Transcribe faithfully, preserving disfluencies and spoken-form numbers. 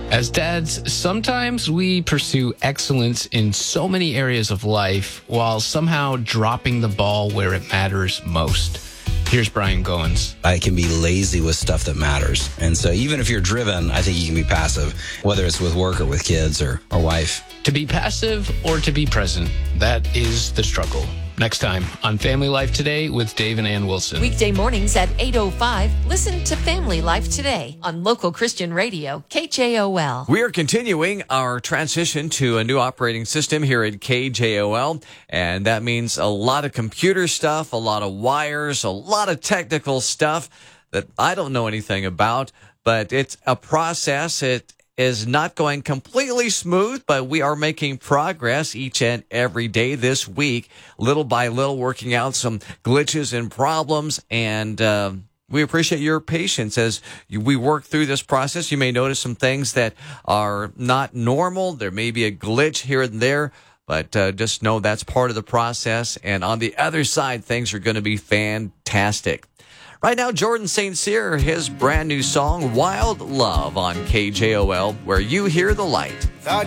As dads, sometimes we pursue excellence in so many areas of life while somehow dropping the ball where it matters most. Here's Brian Goins. I can be lazy with stuff that matters. And so even if you're driven, I think you can be passive, whether it's with work or with kids or, or wife. To be passive or to be present, that is the struggle. Next time on Family Life Today with Dave and Ann Wilson. Weekday mornings at eight oh five, listen to Family Life Today on local Christian radio, K J O L. We are continuing our transition to a new operating system here at K J O L, and that means a lot of computer stuff, a lot of wires, a lot of technical stuff that I don't know anything about, but it's a process. It is not going completely smooth, but we are making progress each and every day this week, little by little, working out some glitches and problems. And uh, we appreciate your patience as we work through this process. You may notice some things that are not normal. There may be a glitch here and there, but uh, just know that's part of the process. And on the other side, things are going to be fantastic. Right now, Jordan Saint Cyr, his brand new song, Wild Love, on K J O L, where you hear the light. Thought